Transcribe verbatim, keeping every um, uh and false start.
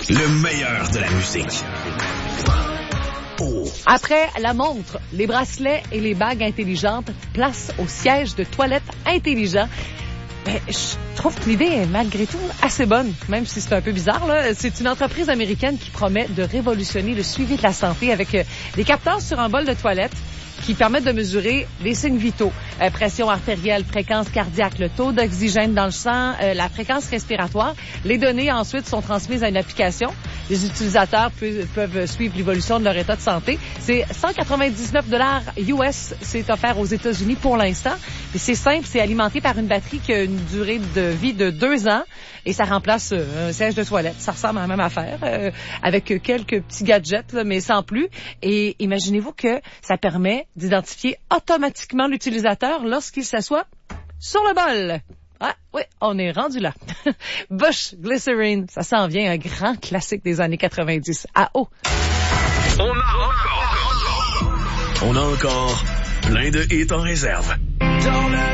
Le meilleur de la musique. Oh. Après la montre, les bracelets et les bagues intelligentes, place au siège de toilette intelligent. Ben, je trouve que l'idée est malgré tout assez bonne, même si c'est un peu bizarre, là. C'est une entreprise américaine qui promet de révolutionner le suivi de la santé avec euh, des capteurs sur un bol de toilette qui permettent de mesurer les signes vitaux, euh, pression artérielle, fréquence cardiaque, le taux d'oxygène dans le sang, euh, la fréquence respiratoire. Les données ensuite sont transmises à une application. Les utilisateurs pu- peuvent suivre l'évolution de leur état de santé. C'est cent quatre-vingt-dix-neuf dollars U S, c'est offert aux États-Unis pour l'instant. Et c'est simple, c'est alimenté par une batterie qui a une durée de vie de deux ans et ça remplace euh, un siège de toilette. Ça ressemble à la même affaire, euh, avec quelques petits gadgets, là, mais sans plus. Et imaginez-vous que ça permet d'identifier automatiquement l'utilisateur lorsqu'il s'assoit sur le bol. Ah, oui, on est rendu là. Bush Glycerine, ça s'en vient, un grand classique des années quatre-vingt-dix. Ah oh! On a encore, on a encore plein de hits en réserve.